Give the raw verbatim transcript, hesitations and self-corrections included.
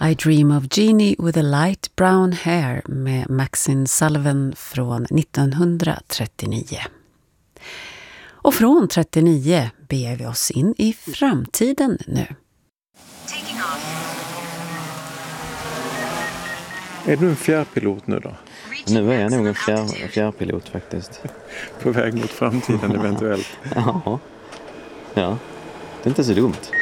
I Dream of Jeannie with a Light Brown Hair med Maxine Sullivan från nittonhundratrettionio. Och från trettionio beger vi oss in i framtiden nu. Är du en fjärrpilot nu då? Nu är jag nog en fjär, fjärrpilot faktiskt. På väg mot framtiden eventuellt. Ja. Ja, det är inte så dumt.